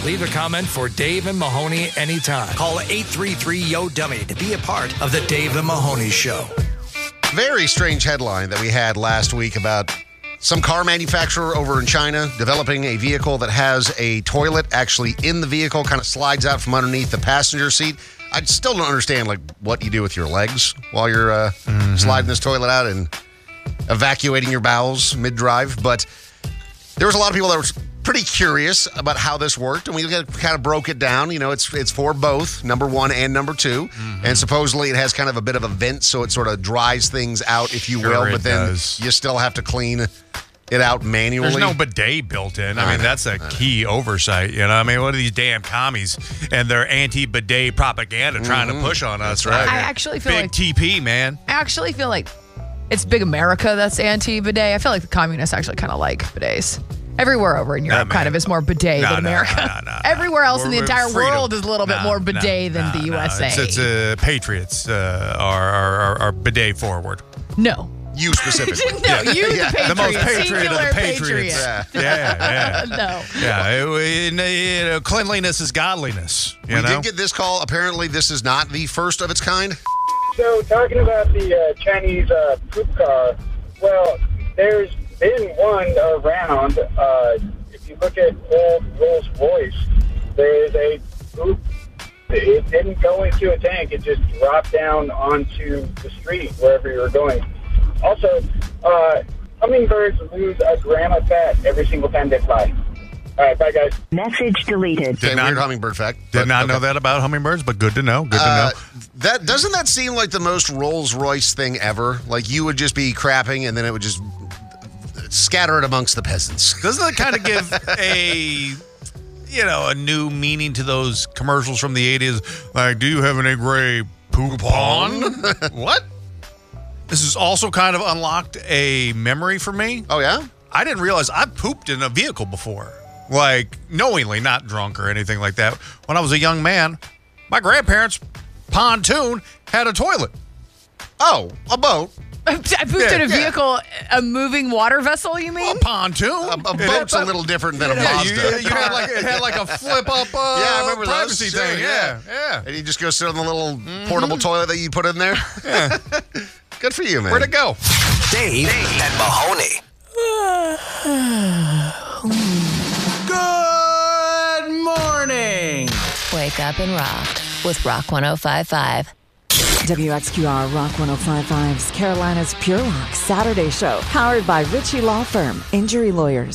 Leave a comment for Dave and Mahoney anytime. Call 833-YO-DUMMY to be a part of the Dave and Mahoney Show. Very strange headline that we had last week about some car manufacturer over in China developing a vehicle that has a toilet actually in the vehicle, kind of slides out from underneath the passenger seat. I still don't understand what you do with your legs while you're sliding this toilet out and evacuating your bowels mid-drive. But there was a lot of people that were pretty curious about how this worked, and we kind of broke it down. You know, it's for both number 1 and number 2, and supposedly it has kind of a bit of a vent, so it sort of dries things out, if you will. But then you still have to clean it out manually. There's no bidet built in. I mean, that's a key oversight. You know, I mean, what are these damn commies and their anti-bidet propaganda trying to push on us? That's right. I actually feel Big TP, man. I actually feel like it's big America that's anti-bidet. I feel like the communists actually kind of like bidets. Everywhere over in Europe kind of is more bidet than America. Everywhere else in the entire world is a little bit more bidet than the USA. It's Patriots are bidet forward. No. You specifically. No, you the Patriots. The most patriot of the Patriots. Yeah. No. Yeah, cleanliness is godliness. We did get this call. Apparently, this is not the first of its kind. So, talking about the Chinese poop car, well, there's been one around. If you look at old Rolls-Royce, there's a poop. It didn't go into a tank. It just dropped down onto the street wherever you were going. Also, hummingbirds lose a gram of fat every single time they fly. All right, bye, guys. Message deleted. Weird hummingbird fact. Did not know that about hummingbirds, but good to know. Good to know. Doesn't that seem like the most Rolls-Royce thing ever? Like you would just be crapping and then it would just scatter it amongst the peasants. Doesn't that kind of give a new meaning to those commercials from the 80s? Like, do you have any gray poop on? What? This has also kind of unlocked a memory for me. Oh, yeah? I didn't realize I pooped in a vehicle before. Like, knowingly, not drunk or anything like that. When I was a young man, my grandparents' pontoon had a toilet. Oh, a boat. I pooped in a vehicle, a moving water vessel, you mean? A pontoon. A boat's a little different than a Mazda. You had like a flip-up I remember privacy those. thing. Sure, Yeah. And you just go sit on the little portable toilet that you put in there? Yeah. Good for you, man. Where'd it go? Dave and Mahoney. Good morning. Wake up and rock with Rock 105.5. WXQR Rock 105.5's Carolina's Pure Rock Saturday Show, powered by Ritchie Law Firm, Injury Lawyers.